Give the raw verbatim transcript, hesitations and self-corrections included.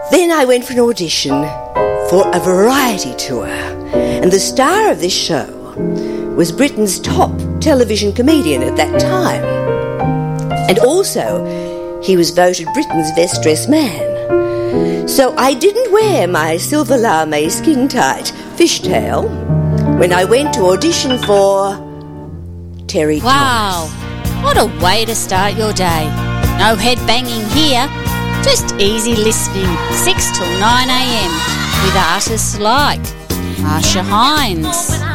Then I went for an audition for a variety tour, and the star of this show was Britain's top television comedian at that time. And also, he was voted Britain's best dressed man. So I didn't wear my silver lame skin-tight fishtail when I went to audition for Terry Wow, Thomas. what a way to start your day. No head banging here, just easy listening, six till nine a.m. with artists like Marsha Hines,